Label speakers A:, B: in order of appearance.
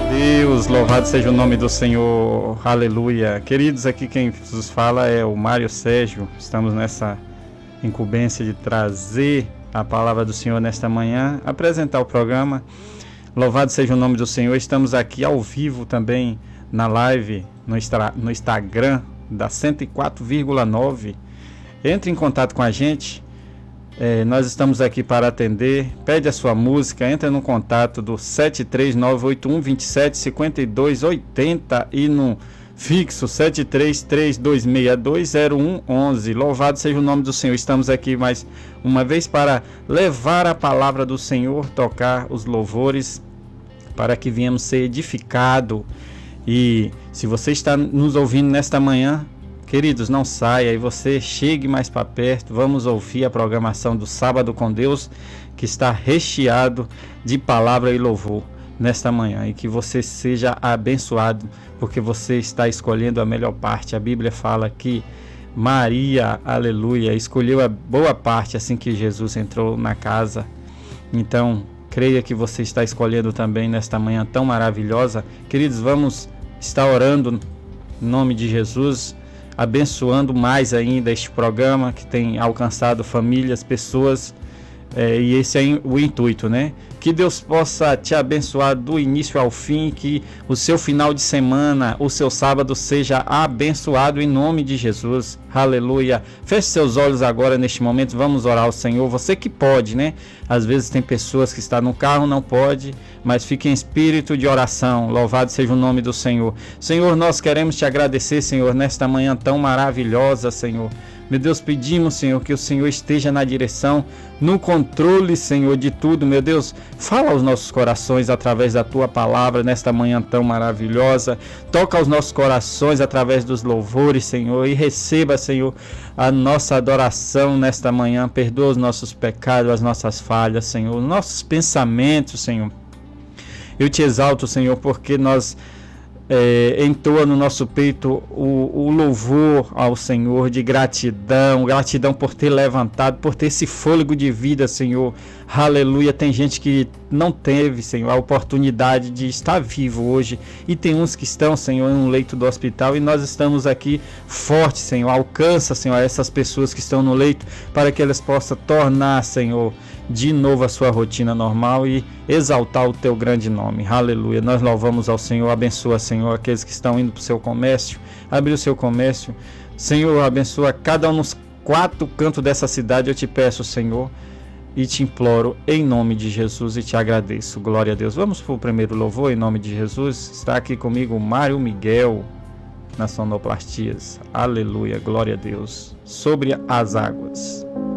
A: Deus, louvado seja o nome do Senhor, aleluia. Queridos, aqui quem vos fala é o Mário Sérgio. Estamos nessa incumbência de trazer a palavra do Senhor nesta manhã, apresentar o programa. Louvado seja o nome do Senhor. Estamos aqui ao vivo também na live no Instagram da 104,9. Entre em contato com a gente. Nós estamos aqui para atender. Pede a sua música, entra no contato do 73981275280 e no fixo 73326620111. Louvado seja o nome do Senhor. Estamos aqui mais uma vez para levar a palavra do Senhor, tocar os louvores, para que venhamos ser edificados. E se você está nos ouvindo nesta manhã, queridos, não saia e você chegue mais para perto. Vamos ouvir a programação do Sábado com Deus, que está recheado de palavra e louvor nesta manhã. E que você seja abençoado, porque você está escolhendo a melhor parte. A Bíblia fala que Maria, aleluia, escolheu a boa parte assim que Jesus entrou na casa. Então, creia que você está escolhendo também nesta manhã tão maravilhosa. Queridos, vamos estar orando em nome de Jesus, abençoando mais ainda este programa que tem alcançado famílias, pessoas, e esse é o intuito, né? Que Deus possa te abençoar do início ao fim, que o seu final de semana, o seu sábado seja abençoado em nome de Jesus, aleluia. Feche seus olhos agora neste momento, vamos orar ao Senhor. Você que pode, né? Às vezes tem pessoas que estão no carro, não pode, mas fique em espírito de oração. Louvado seja o nome do Senhor. Senhor, nós queremos te agradecer, Senhor, nesta manhã tão maravilhosa, Senhor. Meu Deus, pedimos, Senhor, que o Senhor esteja na direção, no controle, Senhor, de tudo. Meu Deus, fala aos nossos corações através da Tua palavra nesta manhã tão maravilhosa. Toca aos nossos corações através dos louvores, Senhor, e receba, Senhor, a nossa adoração nesta manhã. Perdoa os nossos pecados, as nossas falhas, Senhor, os nossos pensamentos, Senhor. Eu te exalto, Senhor, porque nós entoa no nosso peito o louvor ao Senhor de gratidão por ter levantado, por ter esse fôlego de vida, Senhor, aleluia. Tem gente que não teve, Senhor, a oportunidade de estar vivo hoje, e tem uns que estão, Senhor, em um leito do hospital, e nós estamos aqui fortes, Senhor. Alcança, Senhor, essas pessoas que estão no leito, para que elas possam tornar, Senhor, de novo a sua rotina normal e exaltar o teu grande nome, aleluia. Nós louvamos ao Senhor. Abençoa, Senhor, aqueles que estão indo para o seu comércio, abrir o seu comércio, Senhor, abençoa cada um nos 4 cantos dessa cidade. Eu te peço, Senhor, e te imploro em nome de Jesus e te agradeço. Glória a Deus. Vamos para o primeiro louvor em nome de Jesus. Está aqui comigo o Mário Miguel nas sonoplastias, aleluia, glória a Deus. Sobre as águas.